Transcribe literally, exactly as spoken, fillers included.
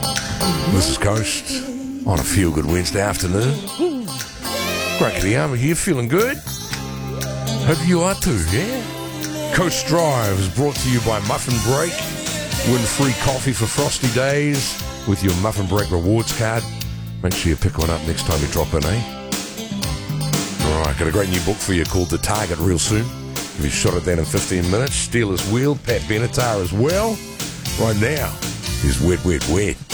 This is Coast on a feel-good Wednesday afternoon. Great to be over here, feeling good. Hope you are too, yeah? Coast Drive is brought to you by Muffin Break. Win free coffee for frosty days with your Muffin Break rewards card. Make sure you pick one up next time you drop in, eh? Alright, got a great new book for you called The Target real soon. Give you a shot at that in fifteen minutes. Steelers Wheel, Pat Benatar as well. Right now is Wet, Wet, Wet.